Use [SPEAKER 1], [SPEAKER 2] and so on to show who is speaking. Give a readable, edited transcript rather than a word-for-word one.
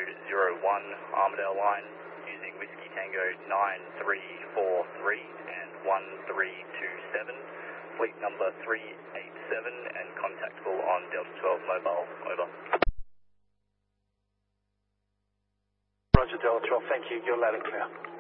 [SPEAKER 1] 01 Armadale line using Whiskey Tango 9343 and 1327, fleet number 387 and contactable on Delta 12 mobile, over.
[SPEAKER 2] Roger, Delta 12, thank you, you're loud and clear.